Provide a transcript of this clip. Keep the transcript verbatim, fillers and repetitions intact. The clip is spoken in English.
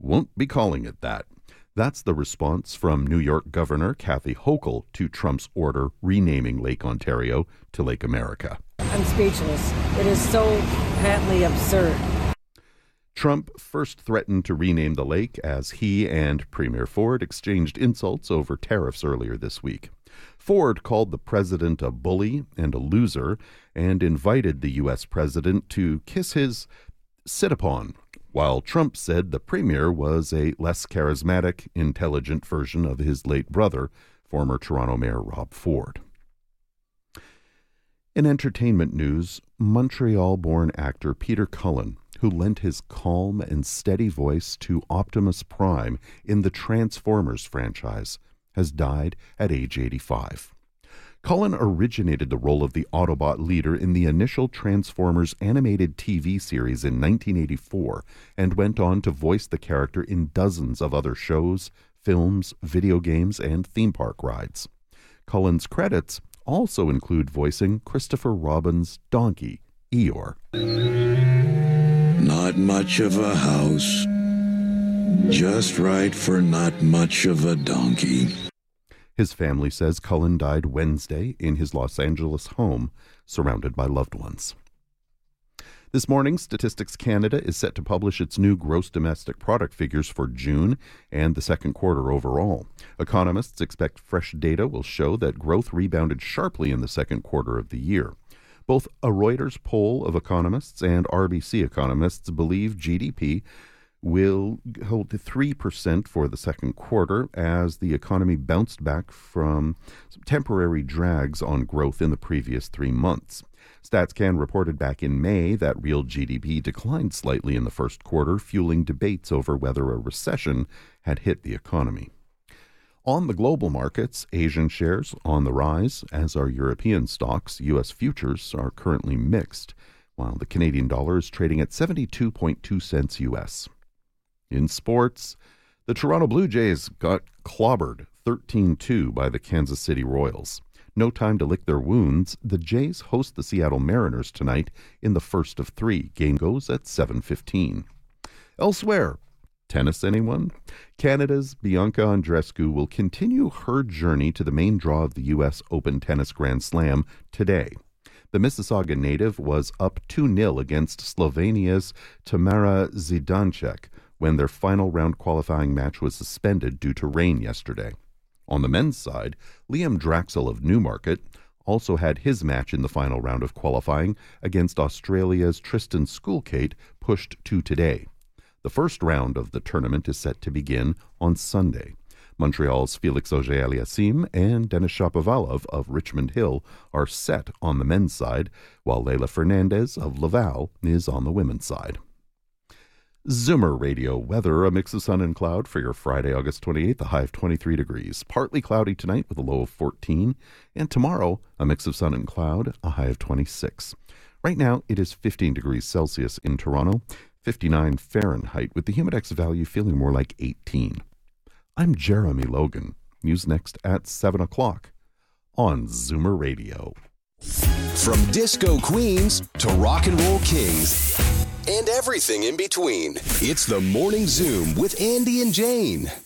won't be calling it that. That's the response from New York Governor Kathy Hochul to Trump's order renaming Lake Ontario to Lake America. I'm speechless. It is so patently absurd. Trump first threatened to rename the lake as he and Premier Ford exchanged insults over tariffs earlier this week. Ford called the president a bully and a loser and invited the U S president to kiss his sit-upon, while Trump said the premier was a less charismatic, intelligent version of his late brother, former Toronto Mayor Rob Ford. In entertainment news, Montreal-born actor Peter Cullen, who lent his calm and steady voice to Optimus Prime in the Transformers franchise, has died at age eighty-five. Cullen originated the role of the Autobot leader in the initial Transformers animated T V series in nineteen eighty-four and went on to voice the character in dozens of other shows, films, video games, and theme park rides. Cullen's credits also include voicing Christopher Robin's donkey, Eeyore. Not much of a house, just right for not much of a donkey. His family says Cullen died Wednesday in his Los Angeles home, surrounded by loved ones. This morning, Statistics Canada is set to publish its new gross domestic product figures for June and the second quarter overall. Economists expect fresh data will show that growth rebounded sharply in the second quarter of the year. Both a Reuters poll of economists and R B C economists believe G D P will hold to three percent for the second quarter as the economy bounced back from some temporary drags on growth in the previous three months. StatsCan reported back in May that real G D P declined slightly in the first quarter, fueling debates over whether a recession had hit the economy. On the global markets, Asian shares on the rise, as are European stocks. U S futures are currently mixed, while the Canadian dollar is trading at seventy-two point two cents U S. In sports, the Toronto Blue Jays got clobbered thirteen two by the Kansas City Royals. No time to lick their wounds. The Jays host the Seattle Mariners tonight in the first of three. Game goes at seven fifteen. Elsewhere, tennis, anyone? Canada's Bianca Andreescu will continue her journey to the main draw of the U S Open Tennis Grand Slam today. The Mississauga native was up two nil against Slovenia's Tamara Zidancek when their final round qualifying match was suspended due to rain yesterday. On the men's side, Liam Draxel of Newmarket also had his match in the final round of qualifying against Australia's Tristan Schoolkate, pushed to today. The first round of the tournament is set to begin on Sunday. Montreal's Felix Auger-Aliassime and Denis Shapovalov of Richmond Hill are set on the men's side, while Leylah Fernandez of Laval is on the women's side. Zoomer Radio weather, a mix of sun and cloud for your Friday, August twenty-eighth, a high of twenty-three degrees. Partly cloudy tonight with a low of fourteen. And tomorrow, a mix of sun and cloud, a high of twenty-six. Right now, it is fifteen degrees Celsius in Toronto, fifty-nine Fahrenheit, with the humidex value feeling more like eighteen. I'm Jeremy Logan. News next at seven o'clock on Zoomer Radio. From disco queens to rock and roll kings and everything in between, it's the Morning Zoom with Andy and Jane.